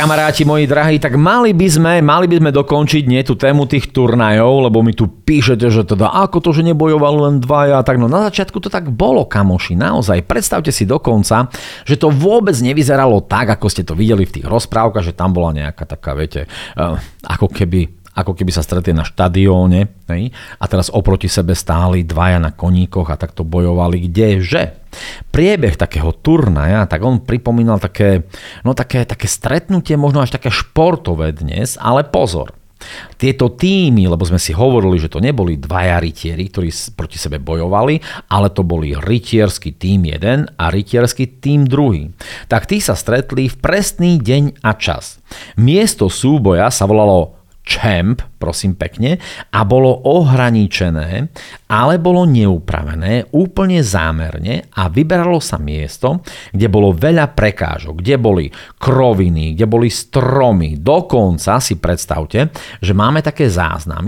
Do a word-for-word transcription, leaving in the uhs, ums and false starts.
kamaráti moji drahí, tak mali by sme, mali by sme dokončiť nie tú tému tých turnajov, lebo mi tu píšete, že teda ako to, že nebojovali len dvaja, tak no na začiatku to tak bolo, kamoši, naozaj. Predstavte si dokonca, že to vôbec nevyzeralo tak, ako ste to videli v tých rozprávkach, že tam bola nejaká taká, viete, uh, ako keby ako keby sa stretli na štadióne, hej? A teraz oproti sebe stáli dvaja na koníkoch a takto bojovali, kdeže. Priebeh takého turnaja, tak on pripomínal také, no také, také stretnutie, možno až také športové dnes, ale pozor. Tieto týmy, lebo sme si hovorili, že to neboli dvaja rytieri, ktorí proti sebe bojovali, ale to boli rytierský tím jeden a rytierský tím druhý. Tak tí sa stretli v presný deň a čas. Miesto súboja sa volalo Champ, prosím pekne, a bolo ohraničené, ale bolo neupravené úplne zámerne a vyberalo sa miesto, kde bolo veľa prekážok, kde boli kroviny, kde boli stromy. Dokonca si predstavte, že máme také záznamy,